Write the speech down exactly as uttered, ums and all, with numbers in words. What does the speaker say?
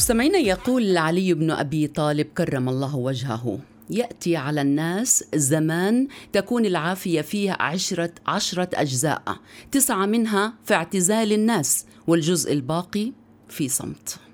مستمعينا، يقول علي بن أبي طالب كرم الله وجهه: يأتي على الناس زمان تكون العافية فيه عشرة, عشرة أجزاء، تسعة منها في اعتزال الناس والجزء الباقي في صمت.